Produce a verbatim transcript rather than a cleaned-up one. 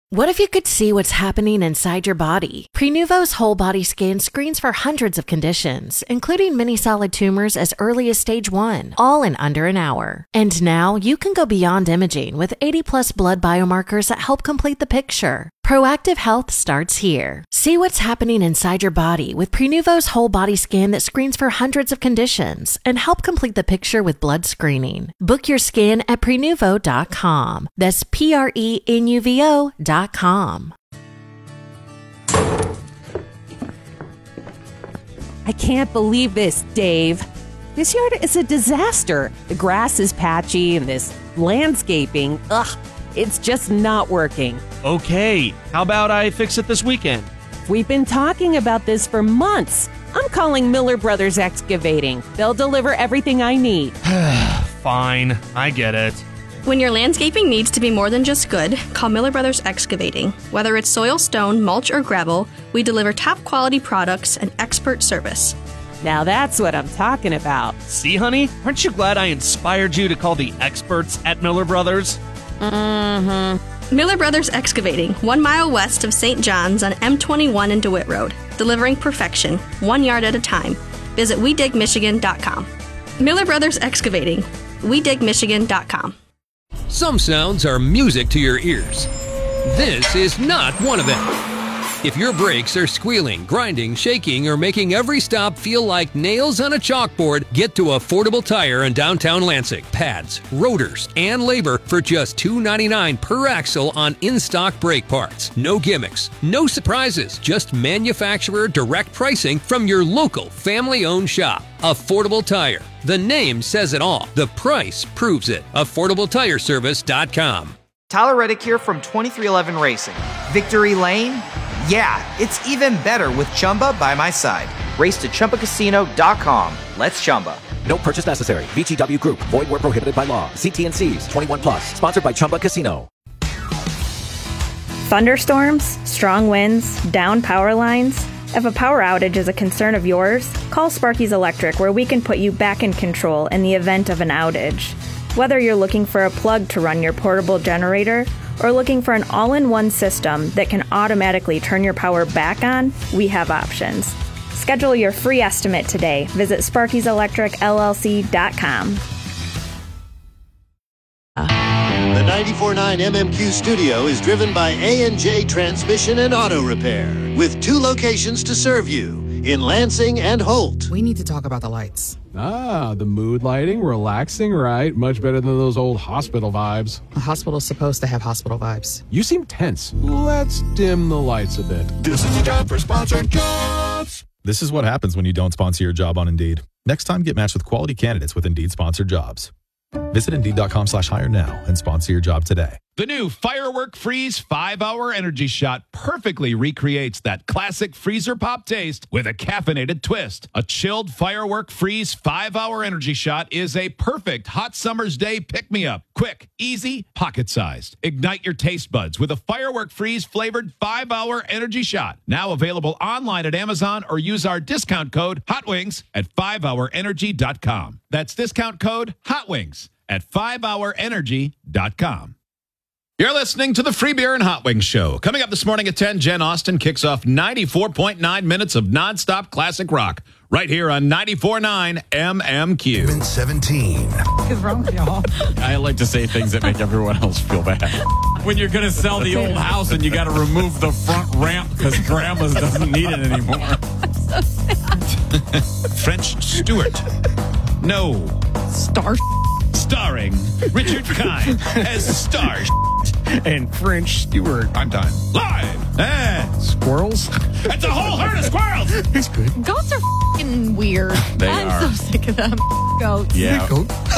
What if you could see what's happening inside your body? Prenuvo's whole body scan screens for hundreds of conditions, including many solid tumors as early as stage one, all in under an hour. And now you can go beyond imaging with eighty plus blood biomarkers that help complete the picture. Proactive health starts here. See what's happening inside your body with Prenuvo's whole body scan that screens for hundreds of conditions and help complete the picture with blood screening. Book your scan at prenuvo dot com. That's P R E N U V O dot com. I can't believe this, Dave. This yard is a disaster. The grass is patchy and this landscaping, ugh, it's just not working. Okay, how about I fix it this weekend? We've been talking about this for months. I'm calling Miller Brothers Excavating. They'll deliver everything I need. Fine, I get it. When your landscaping needs to be more than just good, call Miller Brothers Excavating. Whether it's soil, stone, mulch, or gravel, we deliver top quality products and expert service. Now that's what I'm talking about. See, honey? Aren't you glad I inspired you to call the experts at Miller Brothers? Mm-hmm. Miller Brothers Excavating, one mile west of Saint John's on M twenty-one and DeWitt Road. Delivering perfection, one yard at a time. Visit we dig michigan dot com. Miller Brothers Excavating, we dig michigan dot com. Some sounds are music to your ears. This is not one of them. If your brakes are squealing, grinding, shaking, or making every stop feel like nails on a chalkboard, get to Affordable Tire in downtown Lansing. Pads, rotors, and labor for just two dollars and ninety-nine cents per axle on in-stock brake parts. No gimmicks, no surprises, just manufacturer direct pricing from your local family-owned shop. Affordable Tire. The name says it all. The price proves it. affordable tire service dot com. Tyler Reddick here from twenty-three eleven Racing. Victory Lane? Yeah, it's even better with Chumba by my side. Race to Chumba Casino dot com. Let's Chumba. No purchase necessary. V G W Group. Void where prohibited by law. See T and C's. twenty-one plus. Sponsored by Chumba Casino. Thunderstorms, strong winds, down power lines. If a power outage is a concern of yours, call Sparky's Electric, where we can put you back in control in the event of an outage. Whether you're looking for a plug to run your portable generator or looking for an all-in-one system that can automatically turn your power back on, we have options. Schedule your free estimate today. Visit Sparky's Electric L L C dot com. The ninety-four point nine M M Q studio is driven by A and J Transmission and Auto Repair, with two locations to serve you, in Lansing and Holt. We need to talk about the lights. Ah, the mood lighting, relaxing, right? Much better than those old hospital vibes. A hospital's supposed to have hospital vibes. You seem tense. Let's dim the lights a bit. This is the time for sponsored jobs. This is what happens when you don't sponsor your job on Indeed. Next time, get matched with quality candidates with Indeed sponsored jobs. Visit Indeed.com slash hire now and sponsor your job today. The new Firework Freeze five hour Energy Shot perfectly recreates that classic freezer pop taste with a caffeinated twist. A chilled Firework Freeze five hour Energy Shot is a perfect hot summer's day pick-me-up. Quick, easy, pocket-sized. Ignite your taste buds with a Firework Freeze flavored five hour Energy Shot. Now available online at Amazon or use our discount code HOTWINGS at five hour energy dot com. That's discount code HOTWINGS at five hour energy dot com. You're listening to the Free Beer and Hot Wings Show. Coming up this morning at ten, Jen Austen kicks off ninety-four point nine minutes of nonstop classic rock right here on ninety-four point nine M M Q. seventeen. What is wrong with y'all? I like to say things that make everyone else feel bad. When you're going to sell the old house and you got to remove the front ramp because grandma's doesn't need it anymore. I'm so sad. French Stewart. No. Star Starring Richard Kind as Star and French Stewart. I'm done. Live and squirrels. It's a whole herd of squirrels. It's good. Goats are f***ing weird. They I'm are. so sick of them. Goats. Yeah. Goat.